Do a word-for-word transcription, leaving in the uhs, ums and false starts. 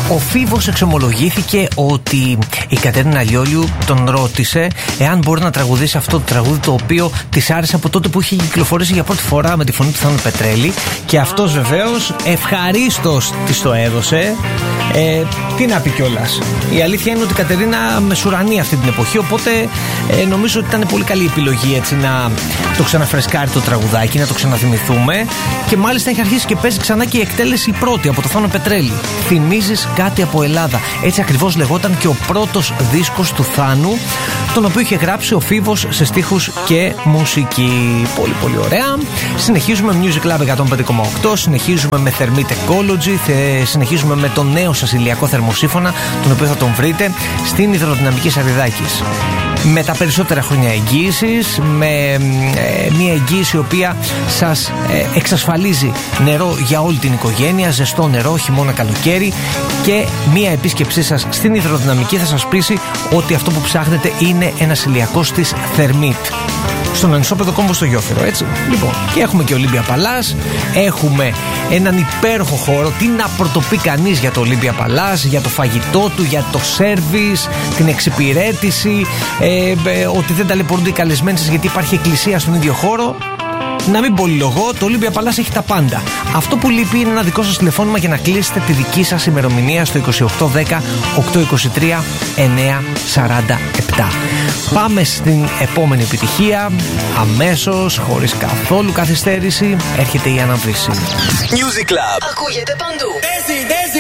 Ο Φίβος εξομολογήθηκε ότι η Κατερίνα Λιόλιου τον ρώτησε εάν μπορεί να τραγουδήσει αυτό το τραγούδι, το οποίο της άρεσε από τότε που είχε κυκλοφορήσει για πρώτη φορά με τη φωνή του Θάνου Πετρέλη. Και αυτός βεβαίως ευχαρίστως της το έδωσε. Ε, τι να πει κιόλας. Η αλήθεια είναι ότι η Κατερίνα μεσουρανεί αυτή την εποχή, οπότε ε, νομίζω ότι ήταν πολύ καλή επιλογή έτσι να το ξαναφρεσκάρει το τραγουδάκι, να το ξαναθυμηθούμε. Και μάλιστα έχει αρχίσει και παίζει ξανά και η εκτέλεση η πρώτη από το Θάνο Πετρέλη. Θυμίζεις κάτι από Ελλάδα. Έτσι ακριβώς λεγόταν και ο πρώτος δίσκος του Θάνου, τον οποίο είχε γράψει ο Φίβος σε στίχους και μουσική. Πολύ πολύ ωραία. Συνεχίζουμε Music Lab εκατόν πέντε κόμμα οκτώ, συνεχίζουμε με Thermite Ecology, συνεχίζουμε με τον νέο σας ηλιακό θερμοσύφωνα, τον οποίο θα τον βρείτε στην Υδροδυναμική Σαριδάκης. Με τα περισσότερα χρόνια εγγύησης, με ε, μια εγγύηση η οποία σας ε, εξασφαλίζει νερό για όλη την οικογένεια, ζεστό νερό, χειμώνα, καλοκαίρι, και μια επίσκεψή σας στην Υδροδυναμική θα σας πείσει ότι αυτό που ψάχνετε είναι ένας ηλιακός της Thermite. Στον ανισόπεδο κόμβο στο Γιόφυρο, έτσι. Λοιπόν, και έχουμε και Ολύμπια Παλάς. Έχουμε έναν υπέροχο χώρο. Τι να πρωτοπεί κανείς για το Ολύμπια Παλάς, για το φαγητό του, για το σέρβις, την εξυπηρέτηση, ε, ε, ότι δεν ταλαιπωρούνται οι καλεσμένοι σας γιατί υπάρχει εκκλησία στον ίδιο χώρο. Να μην πολυλογώ, το Ολύμπια Παλάς έχει τα πάντα. Αυτό που λείπει είναι ένα δικό σας τηλεφώνημα για να κλείσετε τη δική σας ημερομηνία στο είκοσι οκτώ δέκα οκτακόσια είκοσι τρία εννιακόσια σαράντα επτά. Πάμε στην επόμενη επιτυχία. Αμέσως, χωρίς καθόλου καθυστέρηση, έρχεται η αναβρύση. Music Club. Ακούγεται παντού.